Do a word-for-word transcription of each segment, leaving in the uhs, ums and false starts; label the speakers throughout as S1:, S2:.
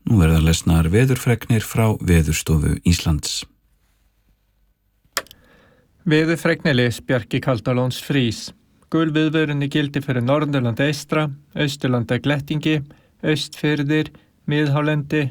S1: Nú verða lesnar veðurfregnir frá Veðurstofu Íslands.
S2: Veðurfregnilis Bjarki Kaldalóns Frís. Gul viðvörun í gildi fyrir Norðurland eystra, Austurlanda glettingi, Austfirðir, Miðhálendi.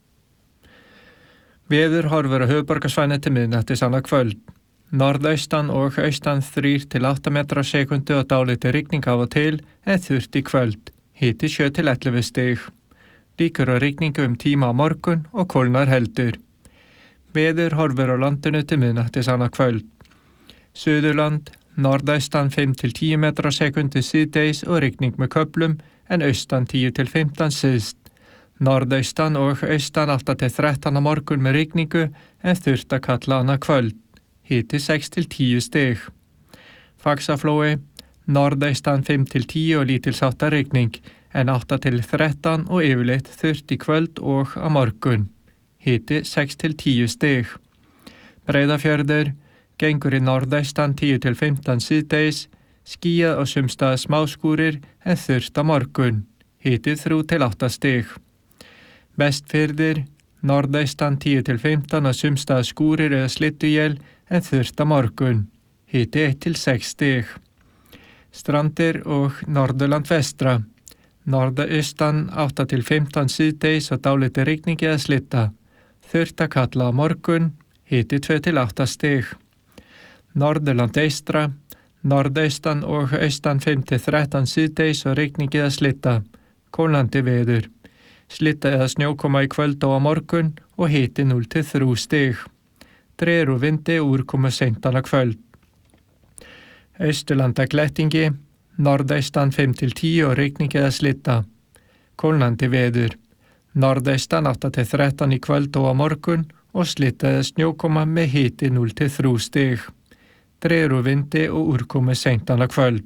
S2: Veður horfur á höfuðborgarsvæðinu til miðnættis annað kvöld. Norðaustan og austan þrír til átta metra á sekundu og dálítil rigning af og til en þurrt í kvöld. Hiti sjö til ellefu stig. Líkur á rigningu um tíma á morgun og kólnar heldur. Veður horfur á landinu til miðnættis annað kvöld. Suðurland, norðaustan fimm til tíu metra á sekundu síðdegis og rigning með köflum en austan tíu til fimmtán syðst. Norðaustan og austan átta til þrettán á morgun með rigningu en þurrt að kalla annað kvöld. Hiti sex til tíu stig. Faxaflói, norðaustan fimm til tíu og lítilsháttar rigning en átta til þrettán og yfirleitt þurrt í kvöld og á morgun. Hiti sex til tíu stig. Breiðafjörður, gengur í norðaustan tíu til fimmtán síðdegis, skýjað og sumstaðar smáskúrir en þurrt á morgun. Hiti þrjú til átta stig. Vestfirðir, norðaustan tíu til fimmtán og sumstaðar skúrir eða slydduél en þurrt á morgun. Hiti eitt til sex stig. Strandir og Norðurland vestra. Norðaustan átta til fimmtán síðdegis og dálítil rigning eða slydda. Þurrt að kalla á morgun. Hiti tvö til átta stig. Norðurland eystra. Norðaustan og austan fimm til þrettán síðdegis og rigning eða slydda. Kólnandi veður. Slydda eða snjókoma í kvöld og á morgun og hiti núll til þrjú stig. Dregur úr vindi og úrkomu seint annað kvöld. Austurlanda glettingi, norðaustan fimm til tíu og rigning eða slydda. Kólnandi veður. Norðaustan átta til þrettán í kvöld og á morgun og slydda eða snjókoma með hiti núll til þrjú stig. Dregur úr vindi og úrkomu seint annað kvöld.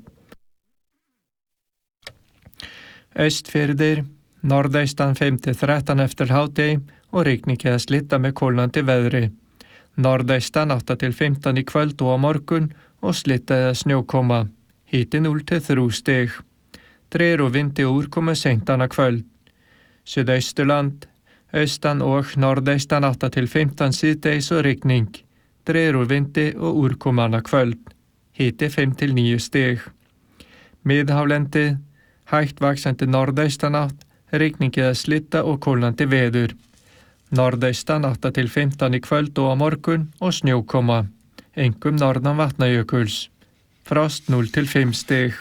S2: Austfirðir, norðaustan fimm til þrettán eftir hádegi og rigning eða slydda með kólnandi veðri. Norðaustan átta til fimmtán í kvöld og á morgun og slydda eða snjókoma. Hiti núll til þrjú stig. Dregur úr vindi og úrkomu seint annað kvöld. Suðausturland, austan og norðaustan átta til fimmtán síðdegis og rigning. Dregur úr vindi og úrkomu annað kvöld. Hiti fimm til níu stig. Miðhálendi, hægt vaxandi norðaustanátt, rigning eða slydda og kólnandi veður. Norðaustan átta til fimmtán í kvöld og á morgun og snjókoma. Einkum norðan Vatnajökuls. Frost núll til fimm stig.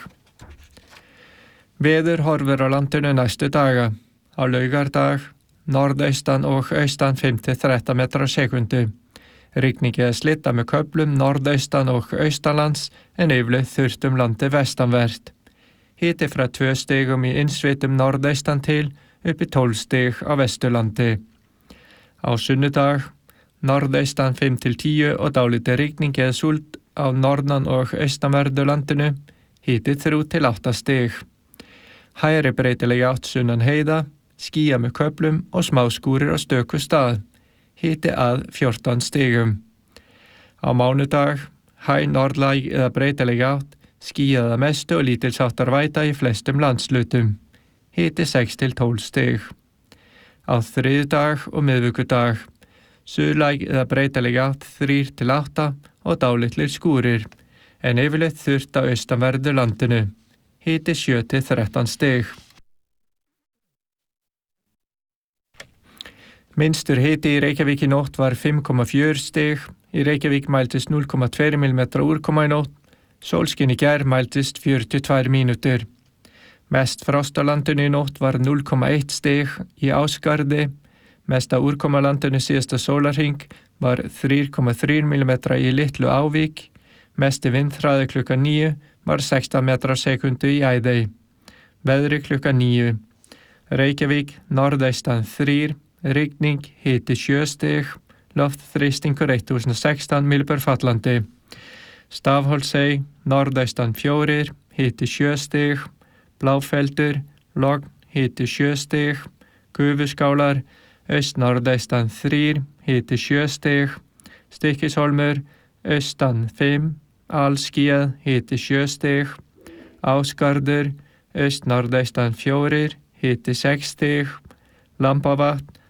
S2: Veður horfur á landinu næstu daga. Á laugardag, norðaustan og austan fimm til þrettán metra á sekundu. Rigning eða slydda með köflum norðaustan og austanlands en yfirleitt þurrt um landið vestanvert. Hiti frá tvö stigum í innsveitum norðaustan til upp í tólf stig á Vesturlandi. Á sunnudag, norðaustan fimm til tíu og dálítil rigning eða súld á norðan og austanverðu landinu, hiti þrjú til átta stig. Hægri breytileg átt sunnan heiða, skýjað með köflum og smáskúrir á stöku stað, hiti að fjórtán stigum. Á mánudag, hæg norðlæg eða breytileg átt, skýjað að mestu og lítilsháttar væta í flestum landslutum, hiti sex til tólf stig. Á þriðjudag og miðvikudag, suðlæg eða breytileg átt þrír til átta og dálitlir skúrir, en yfirleitt þurrt á austanverðu landinu, hiti sjö til þrettán stig. Minnstur hiti í Reykjavík í nótt var fimm komma fjögur stig, í Reykjavík mæltist núll komma tvö millimetrar úrkoma í nótt, sólskin í gær mæltist fjörutíu og tvær mínútur. Mest frost á landinu í nótt var núll komma eitt stig í Ásgarði, mesta úrkoma á landinu síðasta sólarhring var þrjú komma þrír millimetrar í Litlu Ávík, mesti vindhraði klukkan níu var sextán metrar á sekundu í Æðey. Veðri klukkan níu. Reykjavík, norðaustan þrír, rigning, hiti sjö stig, loftþrýstingur eitt þúsund og sextán millibör fallandi. Stafholtsey, norðaustan fjórir, hiti sjö stig, Bláfeldur, logn, hiti sjö stig, Gufuskálar, aust-norðaustan þrír, hiti sjö stig, Stykkishólmur, austan fimm, alskýjað, hiti sjö stig, Ásgarður, aust-norðaustan fjórir, hiti sex stig, Lambavatn,